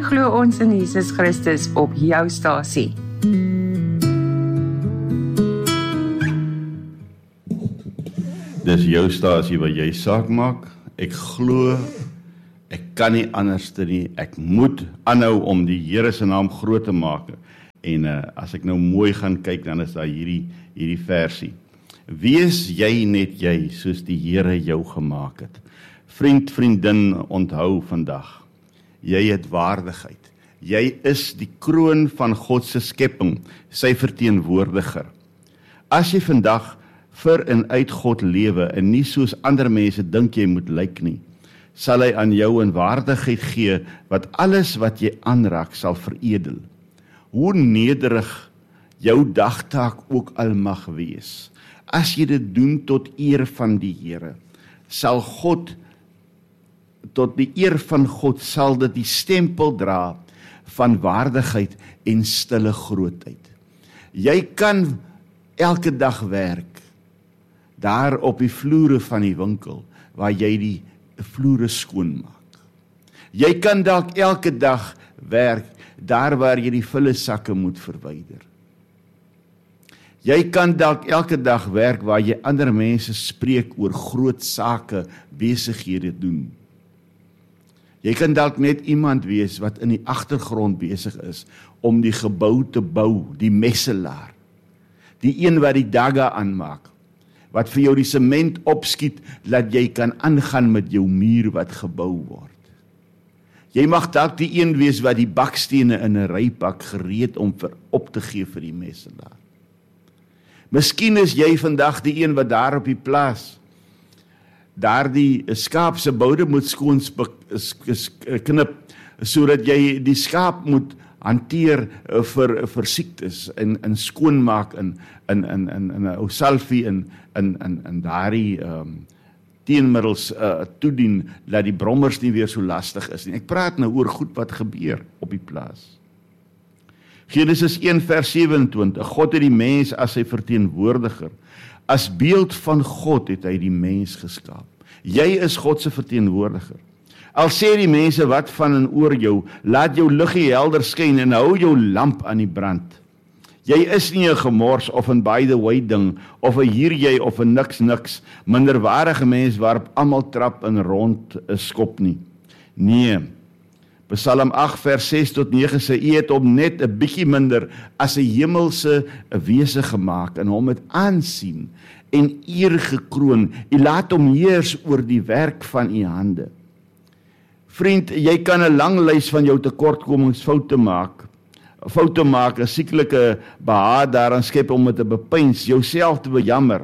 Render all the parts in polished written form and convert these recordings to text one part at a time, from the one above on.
glo ons in Jesus Christus op jou stasie. Dis jou stasie wat jy saak maak. Ek glo, ek kan nie anders nie. Ek moet aanhou om die Here se naam groot te maak. En as ek nou mooi gaan kyk, dan is daar hierdie versie. Wees jy net jy, soos die Here jou gemaak het. Vriend, vriendin, onthou vandag. Jy het waardigheid. Jy is die kroon van God se skepping, sy verteenwoordiger. As jy vandag vir en uit God lewe en nie soos ander mense dink jy moet lyk nie, sal hy aan jou 'n waardigheid gee wat alles wat jy aanraak sal veredel. Hoe nederig jou dagtaak ook al mag wees, as jy dit doen tot eer van die Here, sal God, tot die eer van God, sal dit die stempel dra van waardigheid en stille grootheid. Jy kan elke dag werk, daar op die vloere van die winkel, waar jy die vloere skoonmaak. Jy kan dalk elke dag werk, daar waar jy die vulle sakke moet verwyder. Jy kan dalk elke dag werk, waar jy ander mense spreek oor groot sake, besighede doen. Jy kan dalk net iemand wees wat in die agtergrond besig is, om die gebou te bou, die messelaar, die een wat die dagga aanmaak, wat vir jou die sement opskiet, dat jy kan aangaan met jou muur wat gebou word. Jy mag dalk die een wees wat die bakstene in 'n rypak gereed om op te gee vir die messelaar. Miskien is jy vandag die een wat daar op die plaas, daar die skaap se boude moet skoon knip, sodat jy die skaap moet hanteer vir siektes en skoonmaak in 'n ou salvie in daardie teenmiddels toedien, dat die brommers nie weer so lastig is nie. Ek praat nou oor goed wat gebeur op die plaas. Genesis 1 vers 27, God het die mens as sy verteenwoordiger. As beeld van God het hy die mens geskaap. Jy is God se verteenwoordiger. Al sê die mense wat van en oor jou, laat jou liggie helder skyn en hou jou lamp aan die brand. Jy is nie 'n gemors of 'n by the way ding, of 'n hier jy of 'n niks, minderwaardige mens waarop almal trap en rond skop nie. Nee, Psalm 8 vers 6 tot 9 sê, U het hom net 'n bietjie minder as 'n hemelse wese gemaak en hom met aansien en eer gekroon. U laat hom heers oor die werk van u hande. Vriend, jy kan 'n lang lys van jou tekortkomings foute maak, 'n sieklike behaag daaraan skep om dit te bepeins, jouself te bejammer.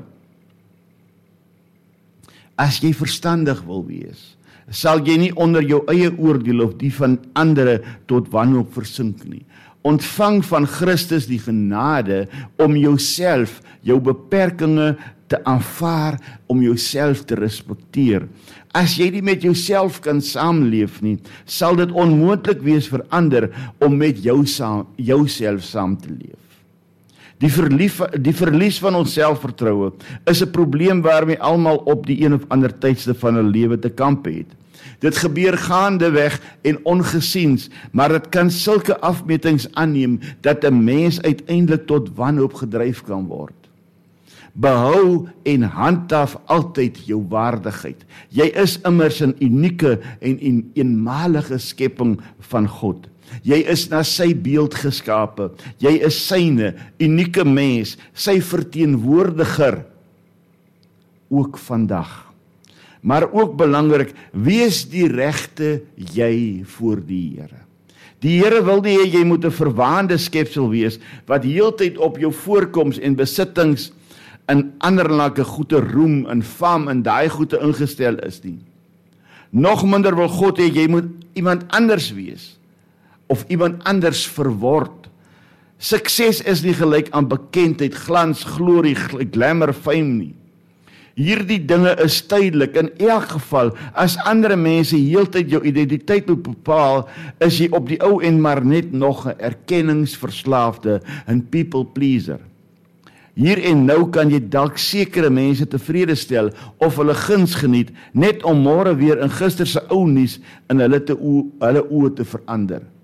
As jy verstandig wil wees, sal jy nie onder jou eie oordeel of die van ander tot wanhoop versink nie. Ontvang van Christus die genade om jouself, jou beperkings te aanvaar, om jouself te respekteer. As jy nie met jouself kan saamleef nie, sal dit onmoontlik wees vir ander om met jouself saam te leef. Die verlies van ons selfvertroue is 'n probleem waarmee almal op die een of ander tydstip van 'n lewe te kamp het. Dit gebeur gaandeweg en ongesiens, maar dit kan sulke afmetings aanneem dat 'n mens uiteindelik tot wanhoop gedryf kan word. Behou en handhaaf altyd jou waardigheid. Jy is immers 'n unieke en eenmalige skepping van God. Jy is na sy beeld geskape. Jy is syne, unieke mens, sy verteenwoordiger, ook vandag. Maar ook belangrik, wees die regte jy voor die Here. Die Here wil nie hê jy moet 'n verwaande skepsel wees, wat heeltyd op jou voorkoms en besittings in anderlike goede roem en fam en daai goede ingestel is nie. Nog minder wil God hê jy moet iemand anders wees, of iemand anders verword. Sukses is nie gelyk aan bekendheid, glans, glorie, glamour, fame nie. Hierdie dinge is tydelik. In elk geval, as ander mense heeltyd jou identiteit moet bepaal, is jy op die ou en maar net nog 'n erkenningsverslaafde, 'n people pleaser. Hier en nou kan jy dalk sekere mense tevrede stel of hulle guns geniet, net om môre weer in gister se ou nuus in hulle oë te verander.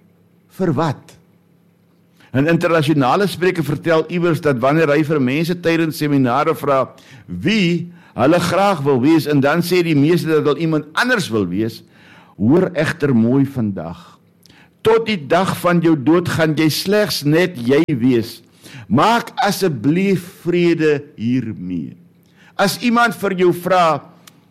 Vir wat? 'n internasionale spreker vertel iewers dat wanneer hy vir mense tydens seminare vra wie hulle graag wil wees, en dan sê die meeste dat hulle iemand anders wil wees, hoor egter mooi vandag. Tot die dag van jou dood gaan jy slegs net jy wees. Maak asseblief vrede hiermee. As iemand vir jou vra,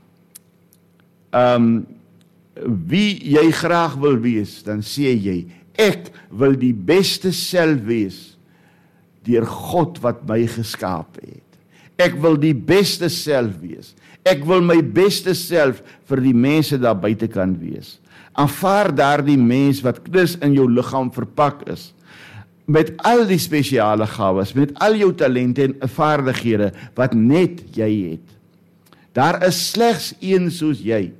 wie jy graag wil wees, dan sê jy, ek wil die beste self wees, deur God wat my geskaap het. Ek wil die beste self wees. Ek wil my beste self vir die mense daar buite kan wees. Aanvaar daardie mens wat Christus in jou liggaam verpak is, met al die spesiale gawes, met al jou talente en vaardighede, wat net jy het. Daar is slegs een soos jy.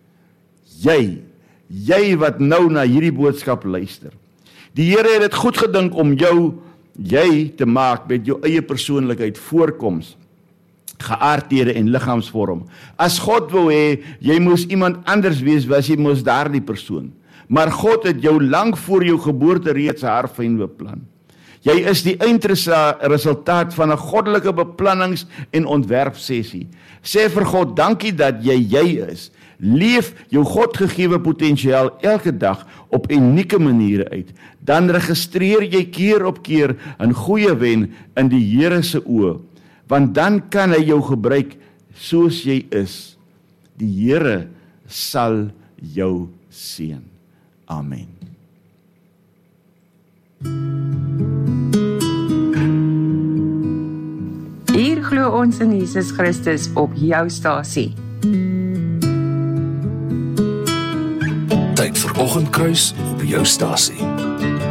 Jy wat nou na hierdie boodskap luister. Die Here het dit goed gedink om jy te maak met jou eie persoonlikheid, voorkoms, geaardhede en liggaamsvorm. As God wou hê, jy moes iemand anders wees, was jy moes daardie persoon. Maar God het jou lank voor jou geboorte reeds haarfyn beplan. Jy is die eindresultaat van 'n goddelike beplannings- en ontwerpsessie. Sê vir God, dankie dat jy is. Leef jou Godgegewe potensiaal elke dag op unieke maniere uit. Dan registreer jy keer op keer 'n goeie wen in die Here se oë, want dan kan hy jou gebruik soos jy is. Die Here sal jou seën. Amen. Hier glo ons in Jesus Christus op jou stasie. Tyd vir Oggendkruis op jou stasie.